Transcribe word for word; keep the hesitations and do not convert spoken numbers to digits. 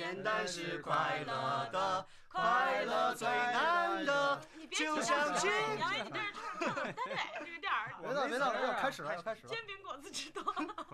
简单是快乐的，快乐最难得，就像亲。 杨毅，你这是唱唱的对，这个调儿。 别闹别闹，要开始了，要开始了。 煎饼果子知道。